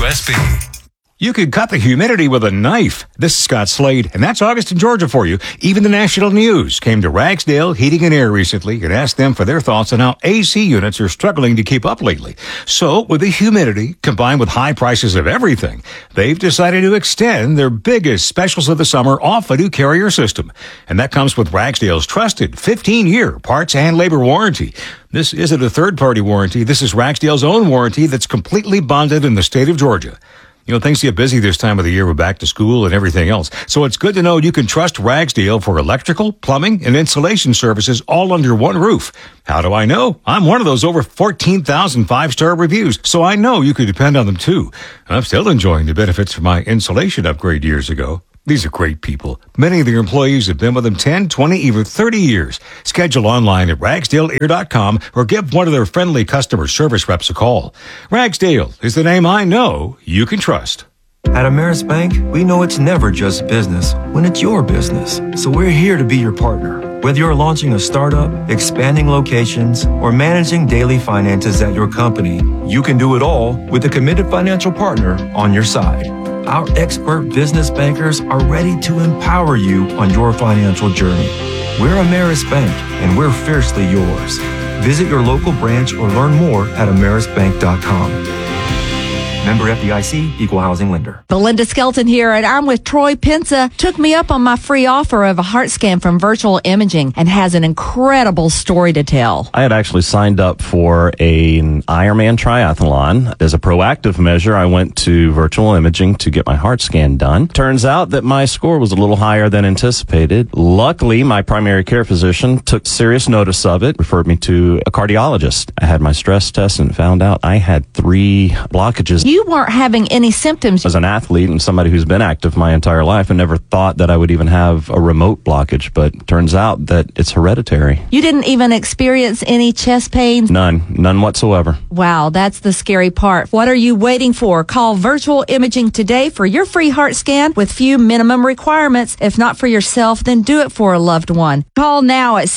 WSB. You could cut the humidity with a knife. This is Scott Slade, and that's August in Georgia for you. Even the national news came to Ragsdale Heating and Air recently and asked them for their thoughts on how AC units are struggling to keep up lately. So, with the humidity combined with high prices of everything, they've decided to extend their biggest specials of the summer off a new carrier system. And that comes with Ragsdale's trusted 15-year parts and labor warranty. This isn't a third-party warranty. This is Ragsdale's own warranty that's completely bonded in the state of Georgia. You know, things get busy this time of the year with back to school and everything else. So it's good to know you can trust Ragsdale for electrical, plumbing, and insulation services all under one roof. How do I know? I'm one of those over 14,000 five-star reviews, so I know you can depend on them too. I'm still enjoying the benefits from my insulation upgrade years ago. These are great people. Many of their employees have been with them 10, 20, even 30 years. Schedule online at ragsdaleair.com or give one of their friendly customer service reps a call. Ragsdale is the name I know you can trust. At Ameris Bank, we know it's never just business when it's your business. So we're here to be your partner. Whether you're launching a startup, expanding locations, or managing daily finances at your company, you can do it all with a committed financial partner on your side. Our expert business bankers are ready to empower you on your financial journey. We're Ameris Bank, and we're fiercely yours. Visit your local branch or learn more at amerisbank.com. Member FDIC, Equal Housing Lender. Belinda Skelton here, and I'm with Troy Pensa. Took me up on my free offer of a heart scan from Virtual Imaging and has an incredible story to tell. I had actually signed up for an Ironman triathlon. As a proactive measure, I went to Virtual Imaging to get my heart scan done. Turns out that my score was a little higher than anticipated. Luckily, my primary care physician took serious notice of it, referred me to a cardiologist. I had my stress test and found out I had 3 blockages. You weren't having any symptoms. As an athlete and somebody who's been active my entire life, I never thought that I would even have a remote blockage, but turns out that it's hereditary. You didn't even experience any chest pains? None whatsoever. Wow, that's the scary part. What are you waiting for? Call Virtual Imaging today for your free heart scan with few minimum requirements. If not for yourself, then do it for a loved one. Call now at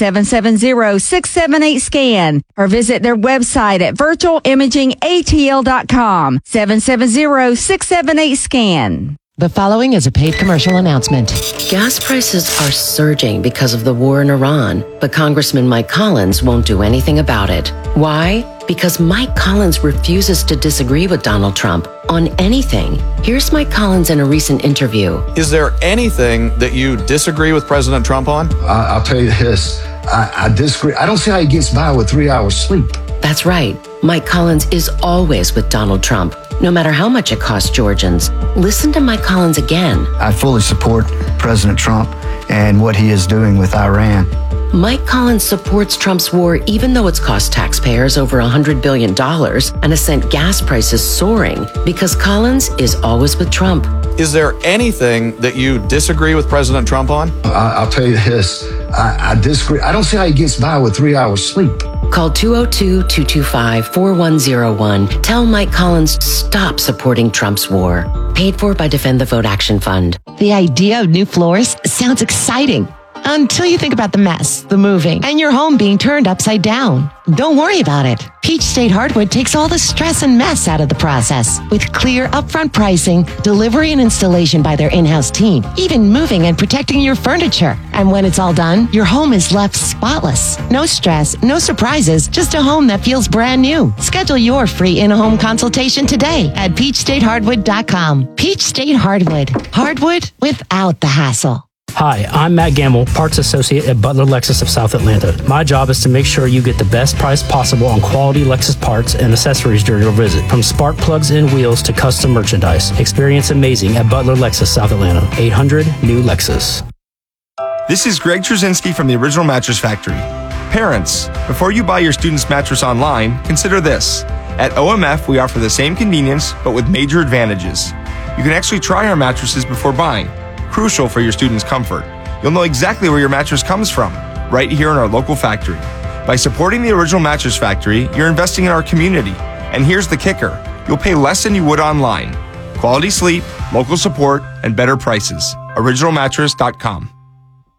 770-678-SCAN or visit their website at virtualimagingatl.com. 770-678-SCAN. The following is a paid commercial announcement. Gas prices are surging because of the war in Iran, but Congressman Mike Collins won't do anything about it. Why? Because Mike Collins refuses to disagree with Donald Trump on anything. Here's Mike Collins in a recent interview. Is there anything that you disagree with President Trump on? I'll tell you this. I disagree. I don't see how he gets by with 3 hours sleep. That's right. Mike Collins is always with Donald Trump, no matter how much it costs Georgians. Listen to Mike Collins again. I fully support President Trump and what he is doing with Iran. Mike Collins supports Trump's war even though it's cost taxpayers over $100 billion and has sent gas prices soaring because Collins is always with Trump. Is there anything that you disagree with President Trump on? I'll tell you this. I disagree. I don't see how he gets by with 3 hours sleep. Call 202-225-4101. Tell Mike Collins stop supporting Trump's war. Paid for by Defend the Vote Action Fund. The idea of new floors sounds exciting until you think about the mess, the moving, and your home being turned upside down. Don't worry about it. Peach State Hardwood takes all the stress and mess out of the process with clear upfront pricing, delivery and installation by their in-house team, even moving and protecting your furniture. And when it's all done, your home is left spotless. No stress, no surprises, just a home that feels brand new. Schedule your free in-home consultation today at peachstatehardwood.com. Peach State Hardwood. Hardwood without the hassle. Hi, I'm Matt Gamble, Parts Associate at Butler Lexus of South Atlanta. My job is to make sure you get the best price possible on quality Lexus parts and accessories during your visit. From spark plugs and wheels to custom merchandise. Experience amazing at Butler Lexus South Atlanta. 800 New Lexus. This is Greg Trzynski from the Original Mattress Factory. Parents, before you buy your student's mattress online, consider this. At OMF, we offer the same convenience, but with major advantages. You can actually try our mattresses before buying. Crucial for your students' comfort. You'll know exactly where your mattress comes from, right here in our local factory. By supporting the Original Mattress Factory, you're investing in our community. And here's the kicker. You'll pay less than you would online. Quality sleep, local support, and better prices. OriginalMattress.com.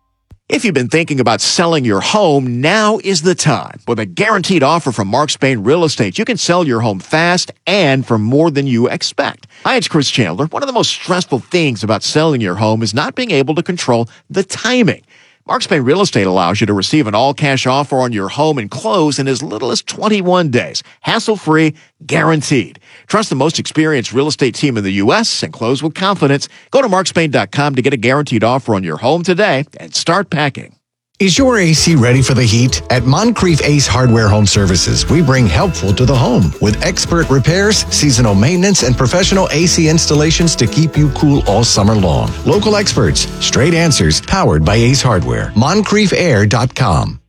If you've been thinking about selling your home, now is the time. With a guaranteed offer from Mark Spain Real Estate, you can sell your home fast and for more than you expect. Hi, it's Chris Chandler. One of the most stressful things about selling your home is not being able to control the timing. Mark Spain Real Estate allows you to receive an all-cash offer on your home and close in as little as 21 days. Hassle-free, guaranteed. Trust the most experienced real estate team in the U.S. and close with confidence. Go to markspain.com to get a guaranteed offer on your home today and start packing. Is your AC ready for the heat? At Moncrief Ace Hardware Home Services, we bring helpful to the home with expert repairs, seasonal maintenance, and professional AC installations to keep you cool all summer long. Local experts, straight answers, powered by Ace Hardware. MoncriefAir.com.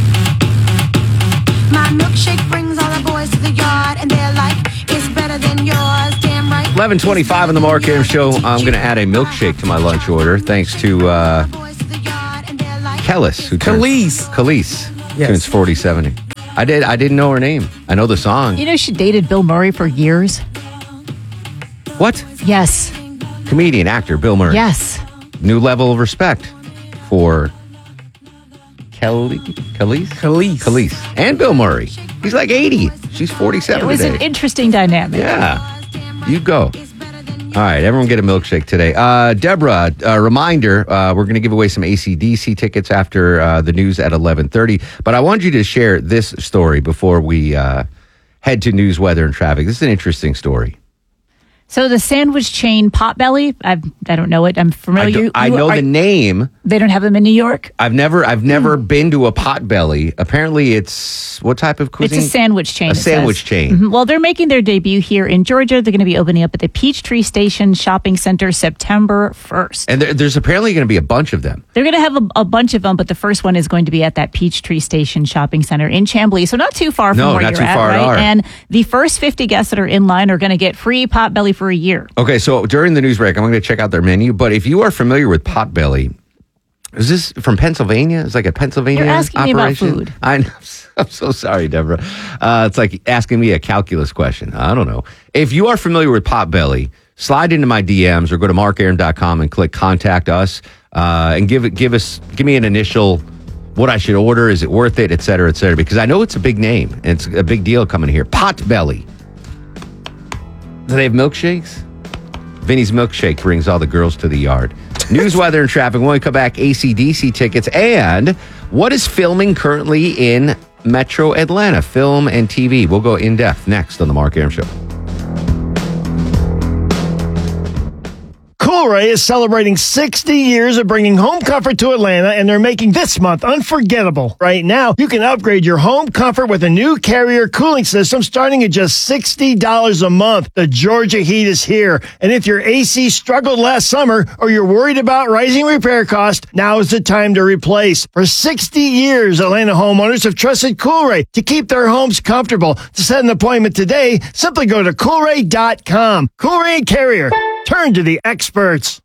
My milkshake brings all the boys to the yard, and they're like, it's better than yours, damn right. 11:25 on the Mark Aram Show. I'm going to add a milkshake to my lunch order, thanks to Kellis, who Khalees, Yes. turns 47. I didn't know her name. I know the song. You know, she dated Bill Murray for years. What? Yes. Comedian, actor, Bill Murray. Yes. New level of respect for Khalees. And Bill Murray. He's like 80. She's 47 It was today. an interesting dynamic. Yeah. You go. All right, everyone get a milkshake today. Deborah, a reminder, we're going to give away some AC/DC tickets after the news at 11:30. But I wanted you to share this story before we head to news, weather, and traffic. This is an interesting story. So the sandwich chain Potbelly, I don't know it. I'm familiar. I know the name. They don't have them in New York? I've never been to a Potbelly. Apparently, it's what type of cuisine? It's a sandwich chain. A sandwich chain. Mm-hmm. Well, they're making their debut here in Georgia. They're going to be opening up at the Peachtree Station Shopping Center September 1st. And there's apparently going to be a bunch of them. They're going to have a bunch of them, but the first one is going to be at that Peachtree Station Shopping Center in Chamblee. So not too far from where you're at, right? And the first 50 guests that are in line are going to get free Potbelly for a year. Okay, so during the news break, I'm going to check out their menu. But if you are familiar with Potbelly, is this from Pennsylvania? It's like a Pennsylvania operation? You're asking me about food. I know. I'm so sorry, Deborah. It's like asking me a calculus question. I don't know. If you are familiar with Potbelly, slide into my DMs or go to markaram.com and click Contact Us and give me an initial what I should order. Is it worth it, et cetera, because I know it's a big name and it's a big deal coming here. Potbelly. Do they have milkshakes? Vinny's Milkshake brings all the girls to the yard. News, weather, and traffic. When we come back, AC/DC tickets. And what is filming currently in Metro Atlanta? Film and TV. We'll go in depth next on The Mark Aram Show. Coolray is celebrating 60 years of bringing home comfort to Atlanta, and they're making this month unforgettable. Right now, you can upgrade your home comfort with a new Carrier cooling system starting at just $60 a month. The Georgia heat is here, and if your AC struggled last summer or you're worried about rising repair costs, now is the time to replace. For 60 years, Atlanta homeowners have trusted Coolray to keep their homes comfortable. To set an appointment today, simply go to Coolray.com. Coolray and Carrier. Turn to the experts.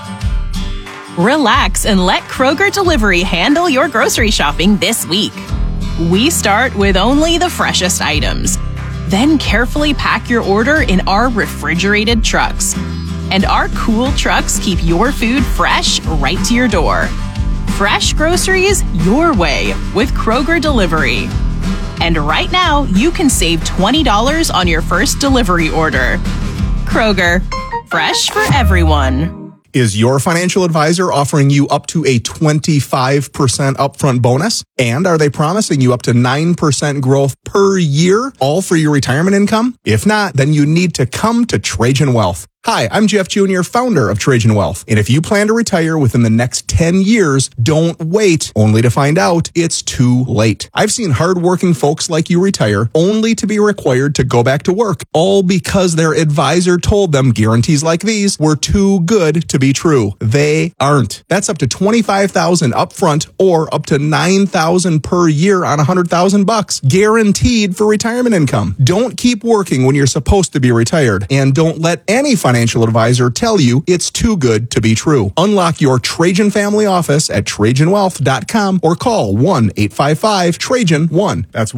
Relax and let Kroger Delivery handle your grocery shopping this week. We start with only the freshest items. Then carefully pack your order in our refrigerated trucks. And our cool trucks keep your food fresh right to your door. Fresh groceries your way with Kroger Delivery. And right now, you can save $20 on your first delivery order. Kroger. Fresh for everyone. Is your financial advisor offering you up to a 25% upfront bonus? And are they promising you up to 9% growth per year, all for your retirement income? If not, then you need to come to Trajan Wealth. Hi, I'm Jeff Jr., founder of Trajan Wealth. And if you plan to retire within the next 10 years, don't wait only to find out it's too late. I've seen hardworking folks like you retire only to be required to go back to work, all because their advisor told them guarantees like these were too good to be true. They aren't. That's up to $25,000 upfront or up to $9,000 per year on $100,000, guaranteed for retirement income. Don't keep working when you're supposed to be retired, and don't let any financial financial advisor tell you it's too good to be true. Unlock your Trajan family office at TrajanWealth.com or call 1-855-TRAJAN-1. That's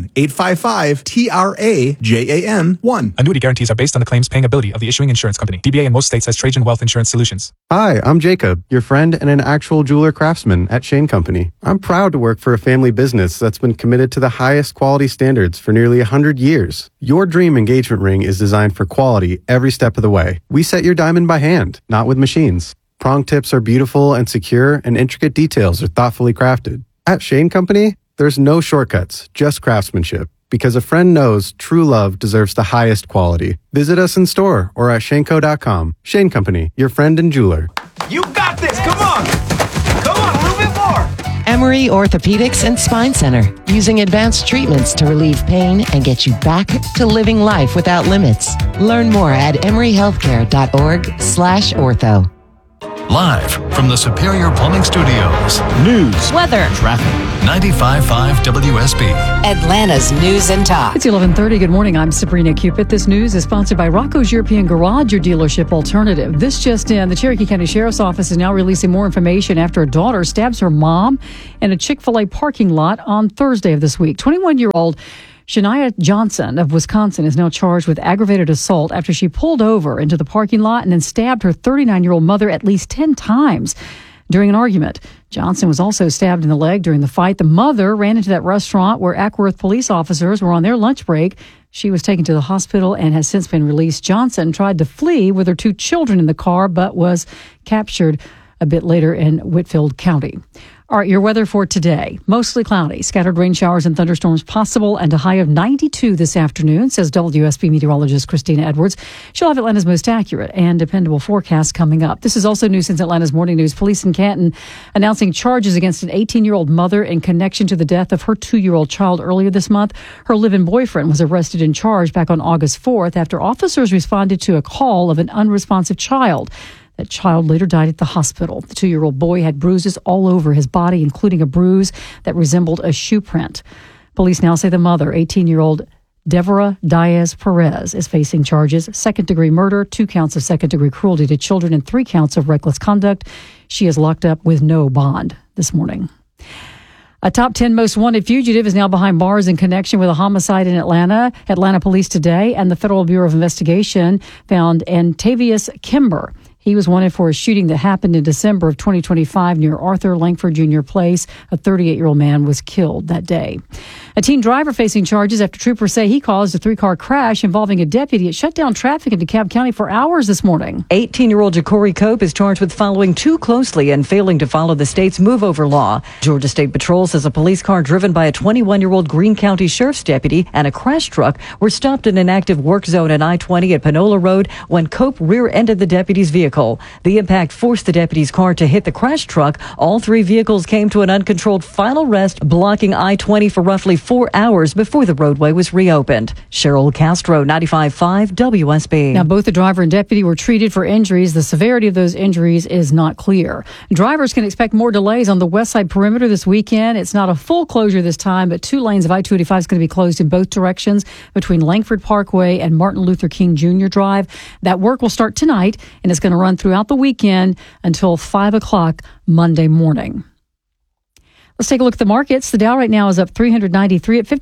1-855-TRAJAN-1. Annuity guarantees are based on the claims paying ability of the issuing insurance company. DBA in most states has Trajan Wealth Insurance Solutions. Hi, I'm Jacob, your friend and an actual jeweler craftsman at Shane Company. I'm proud to work for a family business that's been committed to the highest quality standards for nearly 100 years. Your dream engagement ring is designed for quality every step of the way. We set your diamond by hand, not with machines. Prong tips are beautiful and secure, and intricate details are thoughtfully crafted. At Shane Company, there's no shortcuts, just craftsmanship. Because a friend knows true love deserves the highest quality. Visit us in store or at shaneco.com. Shane Company, your friend and jeweler. You got this. Come on. Come on, a little bit more. Emory Orthopedics and Spine Center, using advanced treatments to relieve pain and get you back to living life without limits. Learn more at emoryhealthcare.org/ortho. Live from the Superior Plumbing Studios. News, weather, traffic. 95.5 WSB. Atlanta's News and Talk. It's 11:30. Good morning. I'm Sabrina Cupid. This news is sponsored by Rocco's European Garage, your dealership alternative. This just in, the Cherokee County Sheriff's Office is now releasing more information after a daughter stabs her mom in a Chick-fil-A parking lot on Thursday of this week. 21-year-old Shania Johnson of Wisconsin is now charged with aggravated assault after she pulled over into the parking lot and then stabbed her 39-year-old mother at least 10 times during an argument. Johnson was also stabbed in the leg during the fight. The mother ran into that restaurant where Ackworth police officers were on their lunch break. She was taken to the hospital and has since been released. Johnson tried to flee with her 2 children in the car, but was captured a bit later in Whitfield County. All right, your weather for today. Mostly cloudy, scattered rain showers and thunderstorms possible, and a high of 92 this afternoon, says WSB meteorologist Christina Edwards. She'll have Atlanta's most accurate and dependable forecast coming up. This is also new since Atlanta's Morning News. Police in Canton announcing charges against an 18-year-old mother in connection to the death of her 2-year-old child earlier this month. Her live-in boyfriend was arrested and charged back on August 4th after officers responded to a call of an unresponsive child. That child later died at the hospital. The 2-year-old boy had bruises all over his body, including a bruise that resembled a shoe print. Police now say the mother, 18-year-old Deborah Diaz Perez, is facing charges: second-degree murder, 2 counts of second-degree cruelty to children, and 3 counts of reckless conduct. She is locked up with no bond this morning. A top 10 most wanted fugitive is now behind bars in connection with a homicide in Atlanta. Atlanta police today and the Federal Bureau of Investigation found Antavius Kimber. He was wanted for a shooting that happened in December of 2025 near Arthur Langford Jr. Place. A 38-year-old man was killed that day. A teen driver facing charges after troopers say he caused a 3-car crash involving a deputy. It shut down traffic in DeKalb County for hours this morning. 18-year-old Ja'Cory Cope is charged with following too closely and failing to follow the state's move-over law. Georgia State Patrol says a police car driven by a 21-year-old Greene County Sheriff's deputy and a crash truck were stopped in an active work zone at I-20 at Panola Road when Cope rear-ended the deputy's vehicle. The impact forced the deputy's car to hit the crash truck. All 3 vehicles came to an uncontrolled final rest, blocking I-20 for roughly 4 hours before the roadway was reopened. Cheryl Castro, 95.5 WSB. Now, both the driver and deputy were treated for injuries. The severity of those injuries is not clear. Drivers can expect more delays on the west side perimeter this weekend. It's not a full closure this time, but 2 lanes of I-285 is going to be closed in both directions between Langford Parkway and Martin Luther King Jr. Drive. That work will start tonight, and it's going to run throughout the weekend until 5 o'clock Monday morning. Let's take a look at the markets. The Dow right now is up 393 at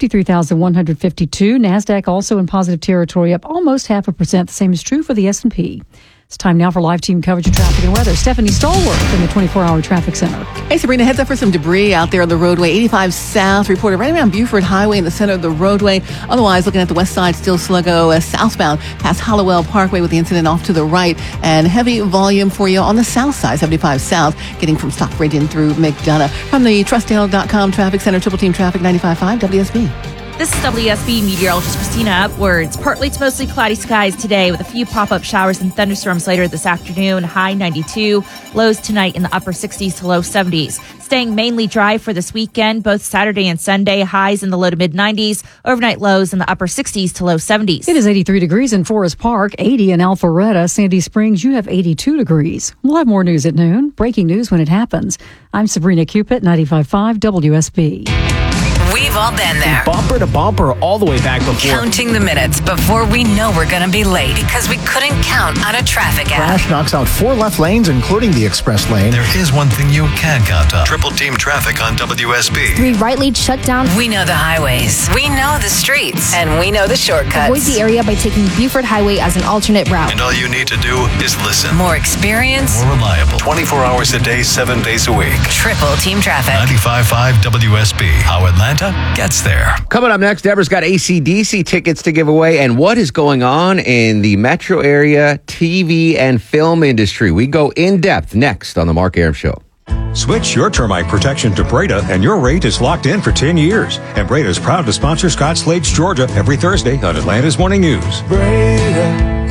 53,152. NASDAQ also in positive territory, up almost 0.5%. The same is true for the S&P. It's time now for live team coverage of traffic and weather. Stephanie Stallworth from the 24-hour traffic center. Hey, Sabrina, heads up for some debris out there on the roadway. 85 South reported right around Buford Highway in the center of the roadway. Otherwise, looking at the west side, still sluggo southbound past Hollowell Parkway with the incident off to the right. And heavy volume for you on the south side, 75 South, getting from Stockbridge in through McDonough. From the TrustDale.com Traffic Center, Triple Team Traffic, 95.5 WSB. This is WSB meteorologist Christina Edwards. Partly to mostly cloudy skies today with a few pop-up showers and thunderstorms later this afternoon. High 92. Lows tonight in the upper 60s to low 70s. Staying mainly dry for this weekend, both Saturday and Sunday. Highs in the low to mid 90s. Overnight lows in the upper 60s to low 70s. It is 83 degrees in Forest Park, 80 in Alpharetta. Sandy Springs, you have 82 degrees. We'll have more news at noon. Breaking news when it happens. I'm Sabrina Cupid, 95.5 WSB. We've We've all been there. Bumper to bumper all the way back before. Counting the minutes before we know we're going to be late because we couldn't count on a traffic app. Crash knocks out 4 left lanes, including the express lane. There is one thing you can count on. Triple team traffic on WSB. 3 right lanes shut down. We know the highways. We know the streets. And we know the shortcuts. Avoid the area by taking Buford Highway as an alternate route. And all you need to do is listen. More experience. More reliable. 24 hours a day, 7 days a week. Triple team traffic. 95.5 WSB. How Atlanta gets there. Coming up next, Deborah's got AC/DC tickets to give away and what is going on in the metro area TV and film industry. We go in depth next on the Mark Arum Show. Switch your termite protection to Breda, and your rate is locked in for 10 years. And Breda is proud to sponsor Scott Slade's Georgia every Thursday on Atlanta's Morning News. Breda,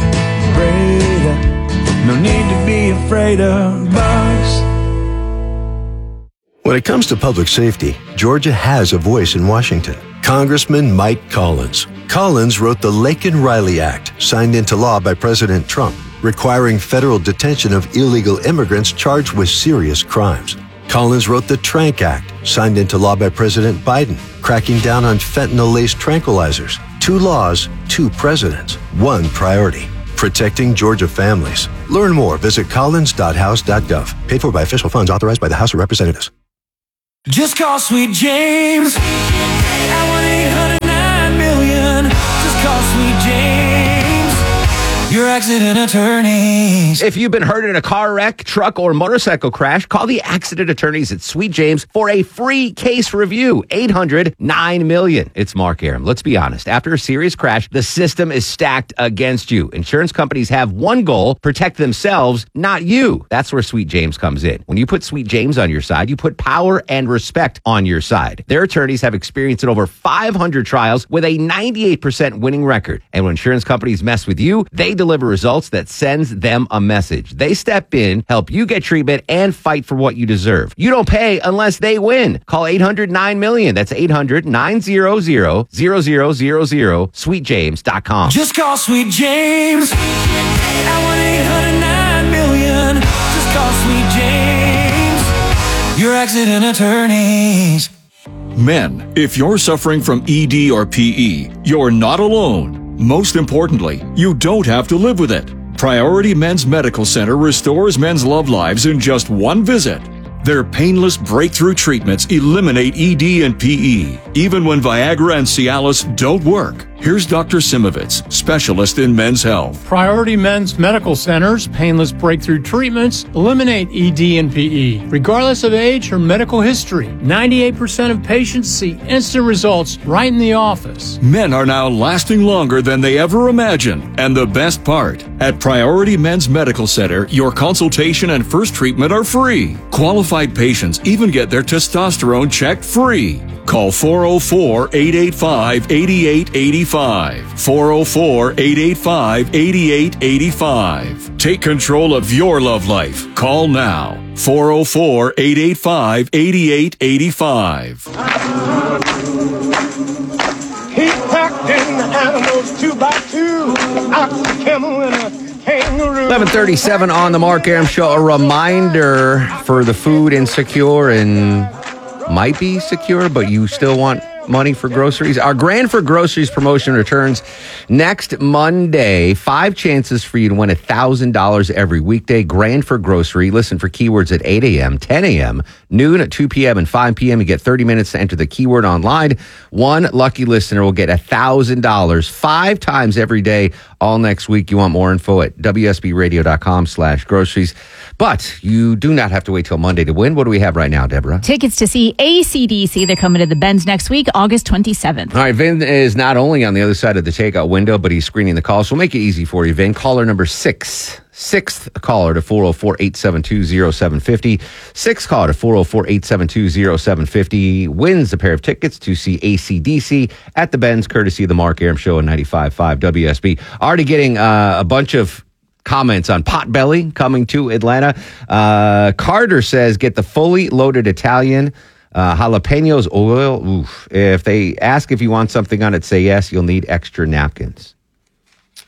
no need to be afraid of bugs. When it comes to public safety, Georgia has a voice in Washington. Congressman Mike Collins. Collins wrote the Laken-Riley Act, signed into law by President Trump, requiring federal detention of illegal immigrants charged with serious crimes. Collins wrote the Trank Act, signed into law by President Biden, cracking down on fentanyl-laced tranquilizers. 2 laws, 2 presidents, 1 priority. Protecting Georgia families. Learn more. Visit collins.house.gov. Paid for by official funds authorized by the House of Representatives. Just call Sweet James at 1-800-9-million. Just call Sweet James, your accident attorneys. If you've been hurt in a car wreck, truck, or motorcycle crash, call the accident attorneys at Sweet James for a free case review. 800-9-million. It's Mark Arum. Let's be honest. After a serious crash, the system is stacked against you. Insurance companies have one goal: protect themselves, not you. That's where Sweet James comes in. When you put Sweet James on your side, you put power and respect on your side. Their attorneys have experience in over 500 trials with a 98% winning record. And when insurance companies mess with you, they deliver results that sends them a message. They step in, help you get treatment, and fight for what you deserve. You don't pay unless they win. Call 800-9-million. That's 800-900-0000, sweetjames.com. Just call Sweet James at 1-800-9-million. Just call Sweet James, your accident attorneys. Men, if you're suffering from ED or PE, you're not alone. Most importantly, you don't have to live with it. Priority Men's Medical Center restores men's love lives in just 1 visit. Their painless breakthrough treatments eliminate ED and PE, even when Viagra and Cialis don't work. Here's Dr. Simovitz, specialist in men's health. Priority Men's Medical Center's painless breakthrough treatments eliminate ED and PE, regardless of age or medical history. 98% of patients see instant results right in the office. Men are now lasting longer than they ever imagined. And the best part, at Priority Men's Medical Center, your consultation and first treatment are free. Qualified patients even get their testosterone checked free. Call 404-885-8885. 404-885-8885. Take control of your love life. Call now. 404-885-8885. He packed in the animals 2x2, ox, a camel, and a kangaroo. 11:37 on the Mark Arum Show. A reminder for the food insecure and might be secure, but you still want money for groceries. Our Grand for Groceries promotion returns next Monday. 5 chances for you to win $1,000 every weekday. Grand for Grocery. Listen for keywords at 8 a.m., 10 a.m., noon, at 2 p.m., and 5 p.m. You get 30 minutes to enter the keyword online. 1 lucky listener will get $1,000 5 times every day all next week. You want more info at WSBradio.com/groceries. But you do not have to wait till Monday to win. What do we have right now, Deborah? Tickets to see AC/DC. They're coming to the Benz next week, August 27th. All right, Vin is not only on the other side of the takeout window, but he's screening the calls. So we'll make it easy for you, Vin. Caller number 6. 6th caller to 404-872-0750. 6th caller to 404-872-0750 wins a pair of tickets to see AC/DC at the Benz, courtesy of the Mark Arum Show on 95.5 WSB. Already getting a bunch of comments on Potbelly coming to Atlanta. Carter says, get the fully loaded Italian, jalapenos oil. Oof. If they ask if you want something on it, say yes. You'll need extra napkins.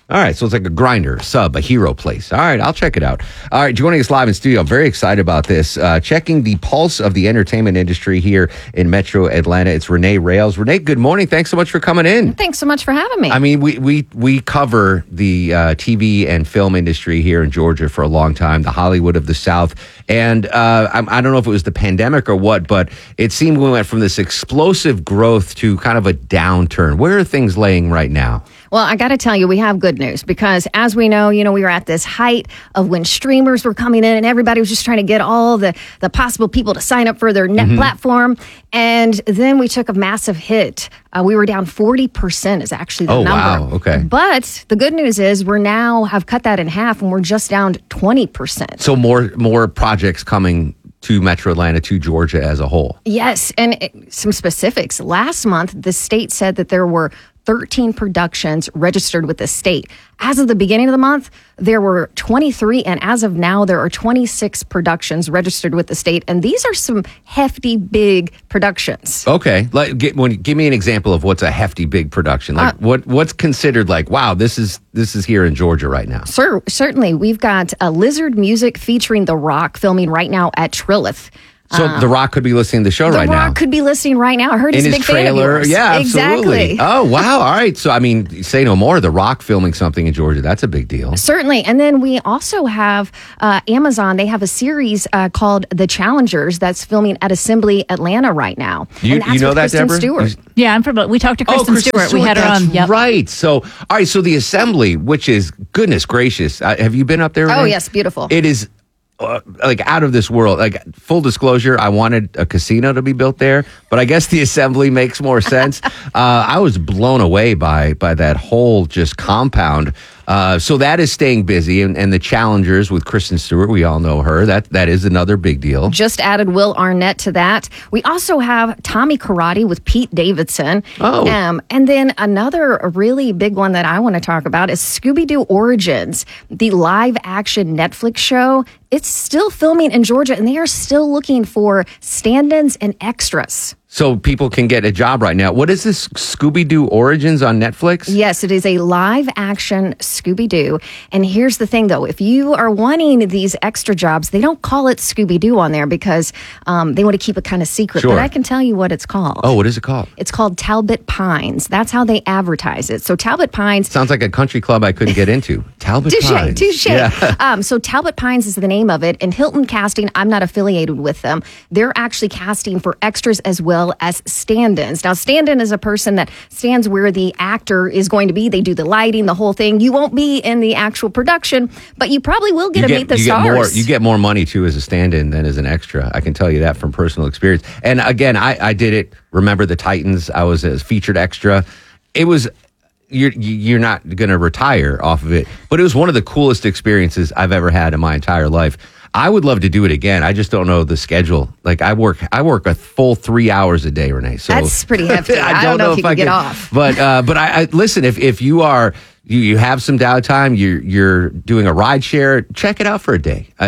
All right, so it's like a grinder, sub, a hero place. All right, I'll check it out. All right, joining us live in studio, I'm very excited about this. Checking the pulse of the entertainment industry here in Metro Atlanta, it's Renee Rails. Renee, good morning. Thanks so much for coming in. Thanks so much for having me. I mean, we cover the TV and film industry here in Georgia for a long time, the Hollywood of the South. And I don't know if it was the pandemic or what, but it seemed we went from this explosive growth to kind of a downturn. Where are things laying right now? Well, I got to tell you, we have good news because as we know, we were at this height of when streamers were coming in and everybody was just trying to get all the possible people to sign up for their net platform. And then we took a massive hit. We were down 40% is actually the number. Wow. Okay. But the good news is we're now have cut that in half and we're just down 20%. So more projects coming to Metro Atlanta, to Georgia as a whole. Yes. And some specifics. Last month, the state said that there were 13 productions registered with the state. As of the beginning of the month, there were 23, and as of now, there are 26 productions registered with the state, and these are some hefty, big productions. Okay, give me an example of what's a hefty, big production. Like what's considered like, wow, this is here in Georgia right now. Certainly, we've got Lizard Music featuring The Rock filming right now at Trilith. So The Rock could be listening to the show right now. The Rock could be listening right now. I heard he's a big fan of yours. Yeah, absolutely. Exactly. Oh, wow. All right. So, I mean, say no more. The Rock filming something in Georgia. That's a big deal. Certainly. And then we also have Amazon. They have a series called The Challengers that's filming at Assembly Atlanta right now. You know that, Kristen Deborah? Stewart. Yeah, I'm from. We talked to Kristen Stewart. We had her on. Yep. Right. So, all right. So the Assembly, which is, goodness gracious. Have you been up there? Oh, Renee? yes. Beautiful. It is. Like out of this world. Like full disclosure, I wanted a casino to be built there, but I guess the Assembly makes more sense. I was blown away by that whole just compound. So that is staying busy, and the Challengers with Kristen Stewart, we all know her. That is another big deal. Just added Will Arnett to that. We also have Tommy Karate with Pete Davidson. Oh. And then another really big one that I want to talk about is Scooby-Doo Origins, the live-action Netflix show. It's still filming in Georgia, and they are still looking for stand-ins and extras. So people can get a job right now. What is this Scooby-Doo Origins on Netflix? Yes, it is a live-action Scooby-Doo. And here's the thing, though. If you are wanting these extra jobs, they don't call it Scooby-Doo on there because they want to keep it kind of secret. Sure. But I can tell you what it's called. Oh, what is it called? It's called Talbot Pines. That's how they advertise it. So Talbot Pines... Sounds like a country club I couldn't get into. Talbot Pines. Touche. Yeah. So Talbot Pines is the name of it. And Hilton Casting, I'm not affiliated with them. They're actually casting for extras as well as stand-ins. Now, stand-in is a person that stands where the actor is going to be. They do the lighting, the whole thing. You won't be in the actual production, but you probably will get to meet the stars. You get more money, too, as a stand-in than as an extra. I can tell you that from personal experience. And again, I did it. Remember the Titans? I was a featured extra. It was... You're not going to retire off of it, but it was one of the coolest experiences I've ever had in my entire life. I would love to do it again. I just don't know the schedule. Like I work a full 3 hours a day, Renee. So that's pretty hefty. I don't know if you can get off. But I listen. If you are. You have some downtime. You're doing a ride share. Check it out for a day. I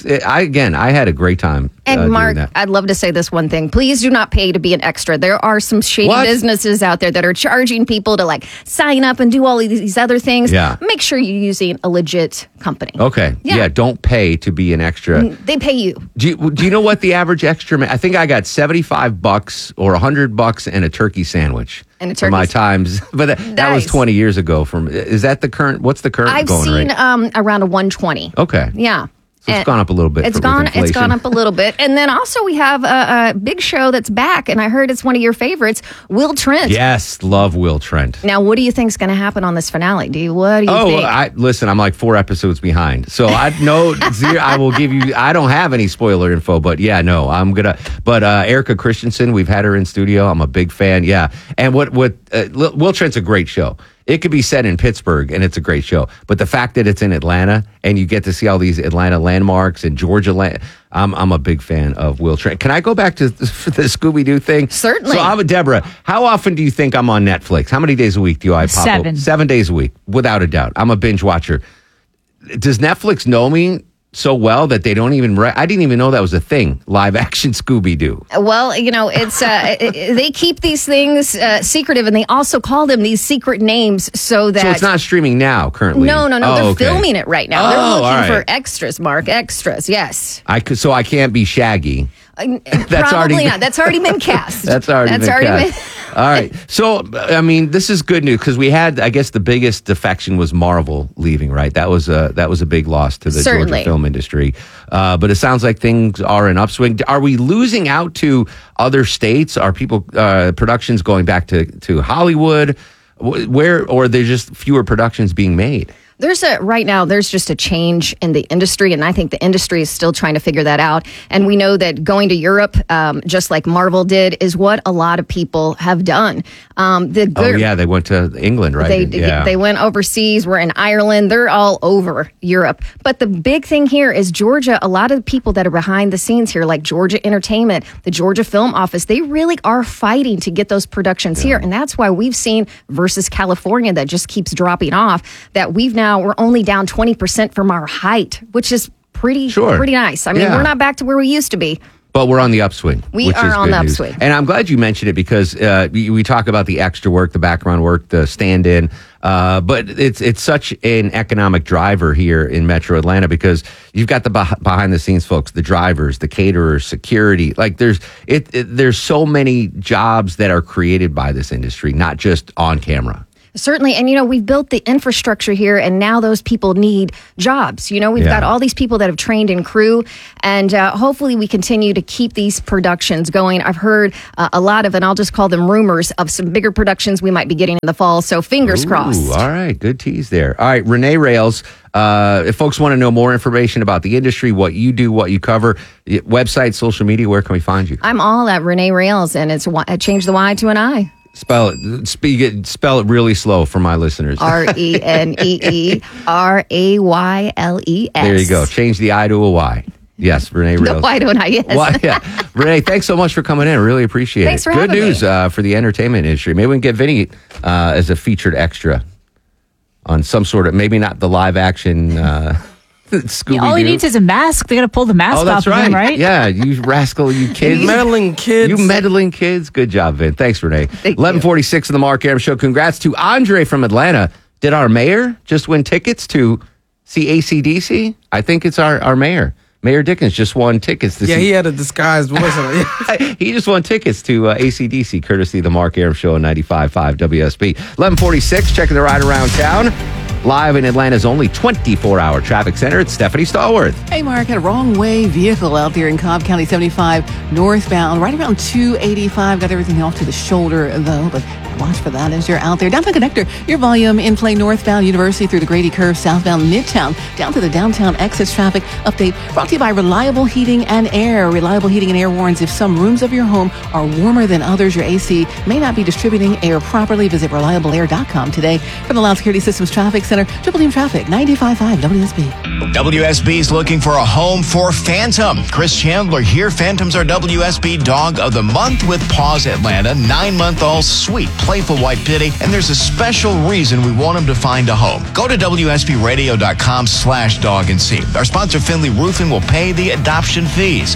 had a great time. And Mark, I'd love to say this one thing. Please do not pay to be an extra. There are some shady businesses out there that are charging people to like sign up and do all of these other things. Yeah. Make sure you're using a legit company. Okay. Yeah. Don't pay to be an extra. They pay you. Do you know what the average extra? I think I got $75 or $100 and a turkey sandwich. For my times, but that was 20 years ago. Is that the current? What's the current I've going rate? I've seen around a 120. Okay. Yeah. So it's gone up a little bit. It's gone up a little bit. And then also we have a big show that's back, and I heard it's one of your favorites, Will Trent. Yes, love Will Trent. Now, what do you think is going to happen on this finale? What do you think? Listen, I'm like 4 episodes behind. So I know I will give you, I don't have any spoiler info, but yeah, no, I'm going to. But Erica Christensen, we've had her in studio. I'm a big fan. Yeah. And Will Trent's a great show. It could be set in Pittsburgh, and it's a great show. But the fact that it's in Atlanta, and you get to see all these Atlanta landmarks and Georgia I'm a big fan of Will Trent. Can I go back to the Scooby-Doo thing? Certainly. So, Deborah, how often do you think I'm on Netflix? How many days a week do I pop up? 7. 7 days a week, without a doubt. I'm a binge watcher. Does Netflix know me so well that they don't even. I didn't even know that was a thing. Live action Scooby-Doo. Well, it's they keep these things secretive, and they also call them these secret names so that. So it's not streaming now currently. No. They're filming it right now. They're looking for extras, Mark. Extras, yes. So I can't be Shaggy. Probably not. That's already been cast. That's already been cast. All right. So, I mean, this is good news because we had, I guess, the biggest defection was Marvel leaving, right? That was a big loss to the Georgia film industry. But it sounds like things are in upswing. Are we losing out to other states? Are people productions going back to Hollywood? Where, or are there just fewer productions being made? Right now, there's just a change in the industry, and I think the industry is still trying to figure that out. And we know that going to Europe, just like Marvel did, is what a lot of people have done. They went to England, right? They went overseas. We're in Ireland. They're all over Europe. But the big thing here is Georgia. A lot of the people that are behind the scenes here, like Georgia Entertainment, the Georgia Film Office, they really are fighting to get those productions here. And that's why we've seen versus California that just keeps dropping off, that we're only down 20% from our height, which is pretty nice. I mean, we're not back to where we used to be. But we're on the upswing. We are on the upswing. And I'm glad you mentioned it because we talk about the extra work, the background work, the stand-in. But it's such an economic driver here in Metro Atlanta because you've got the behind-the-scenes folks, the drivers, the caterers, security. Like there's so many jobs that are created by this industry, not just on camera. Certainly. And, we've built the infrastructure here, and now those people need jobs. We've got all these people that have trained in crew, and hopefully we continue to keep these productions going. I've heard a lot of, and I'll just call them rumors, of some bigger productions we might be getting in the fall. So fingers crossed. All right. Good tease there. All right. Renee Rails. If folks want to know more information about the industry, what you do, what you cover, website, social media, where can we find you? I'm all at Renee Rails, and it's change the Y to an I. Spell it really slow for my listeners. ReneeRayles. There you go. Change the I to a Y. Yes, Renee Rails. The Y to an I, yes. Renee, thanks so much for coming in. Really appreciate thanks it. For Good having news me. For the entertainment industry. Maybe we can get Vinny as a featured extra on some sort of, maybe not the live action Scooby-Doo. All he needs is a mask. They got to pull the mask off of him, right? Yeah, you rascal, you kids. You meddling kids. Good job, Vin. Thanks, Renee. 11:46 in the Mark Arum Show. Congrats to Andre from Atlanta. Did our mayor just win tickets to see AC/DC? I think it's our mayor. Mayor Dickens just won tickets to see. Yeah, he had a disguised voice on. He just won tickets to AC/DC, courtesy of the Mark Arum Show on 95.5 WSB. 11:46, checking the ride around town. Live in Atlanta's only 24-hour traffic center, it's Stephanie Stallworth. Hey, Mark, had a wrong way vehicle out there in Cobb County 75 northbound, right around 285. Got everything off to the shoulder, though, but watch for that as you're out there. Downtown Connector, your volume in play northbound University through the Grady Curve, southbound Midtown, down to the downtown exits traffic update brought to you by Reliable Heating and Air. Reliable Heating and Air warns if some rooms of your home are warmer than others, your AC may not be distributing air properly. Visit reliableair.com today. For the Loud Security Systems Traffic Center, Triple Team Traffic, 95.5 WSB. WSB's looking for a home for Phantom. Chris Chandler here. Phantom's our WSB Dog of the Month with Paws Atlanta. 9-month-old, sweet, playful white pitty. And there's a special reason we want him to find a home. Go to WSBradio.com/dog and see. Our sponsor, Finley Roofing, will pay the adoption fees.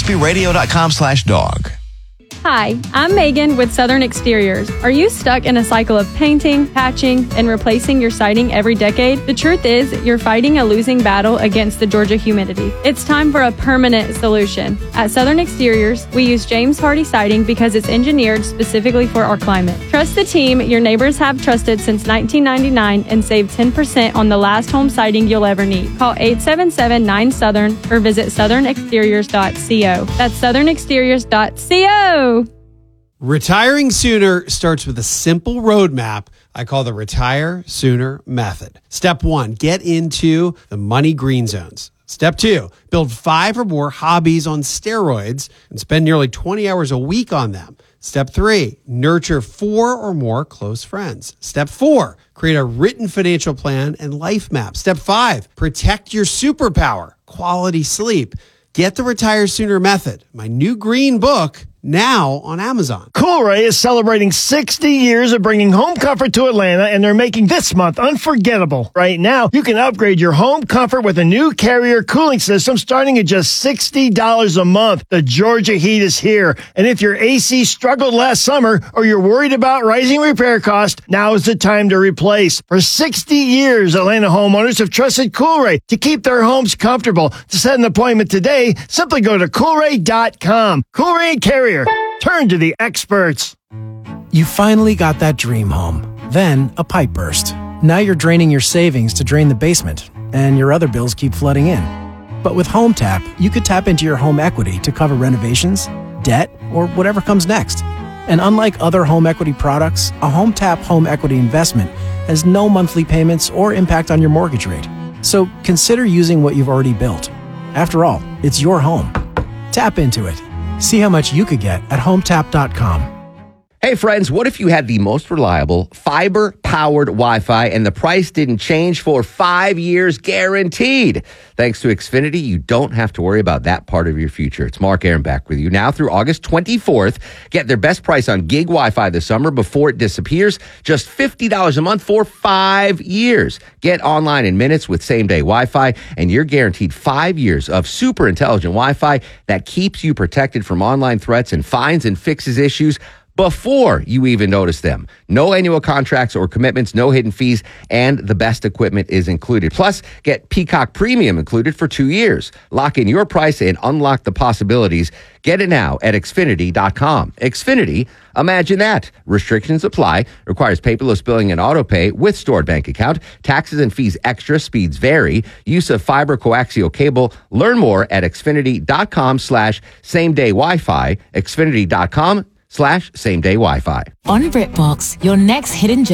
WSBradio.com/dog. Hi, I'm Megan with Southern Exteriors. Are you stuck in a cycle of painting, patching, and replacing your siding every decade? The truth is, you're fighting a losing battle against the Georgia humidity. It's time for a permanent solution. At Southern Exteriors, we use James Hardy siding because it's engineered specifically for our climate. Trust the team your neighbors have trusted since 1999 and save 10% on the last home siding you'll ever need. Call 877-9-SOUTHERN or visit southernexteriors.co. That's southernexteriors.co. Retiring sooner starts with a simple roadmap I call the Retire Sooner Method. Step 1, get into the money green zones. Step 2, build 5 or more hobbies on steroids and spend nearly 20 hours a week on them. Step 3, nurture 4 or more close friends. Step 4, create a written financial plan and life map. Step 5, protect your superpower, quality sleep. Get the Retire Sooner Method, my new green book, now on Amazon. Coolray is celebrating 60 years of bringing home comfort to Atlanta, and they're making this month unforgettable. Right now, you can upgrade your home comfort with a new Carrier cooling system starting at just $60 a month. The Georgia heat is here, and if your AC struggled last summer or you're worried about rising repair costs, now is the time to replace. For 60 years, Atlanta homeowners have trusted Coolray to keep their homes comfortable. To set an appointment today, simply go to Coolray.com. Coolray and Carrier. Turn to the experts. You finally got that dream home. Then a pipe burst. Now you're draining your savings to drain the basement, and your other bills keep flooding in. But with HomeTap, you could tap into your home equity to cover renovations, debt, or whatever comes next. And unlike other home equity products, a HomeTap home equity investment has no monthly payments or impact on your mortgage rate. So consider using what you've already built. After all, it's your home. Tap into it. See how much you could get at HomeTap.com. Hey friends, what if you had the most reliable fiber-powered Wi-Fi and the price didn't change for 5 years guaranteed? Thanks to Xfinity, you don't have to worry about that part of your future. It's Mark Aaron back with you now through August 24th. Get their best price on gig Wi-Fi this summer before it disappears. Just $50 a month for 5 years. Get online in minutes with same-day Wi-Fi, and you're guaranteed 5 years of super intelligent Wi-Fi that keeps you protected from online threats and finds and fixes issues before you even notice them. No annual contracts or commitments, no hidden fees, and the best equipment is included. Plus, get Peacock Premium included for 2 years. Lock in your price and unlock the possibilities. Get it now at Xfinity.com. Xfinity, imagine that. Restrictions apply. Requires paperless billing and auto pay with stored bank account. Taxes and fees extra. Speeds vary. Use of fiber coaxial cable. Learn more at Xfinity.com/same-day Wi-Fi. Xfinity.com/same-day Wi-Fi. On BritBox, your next hidden gem.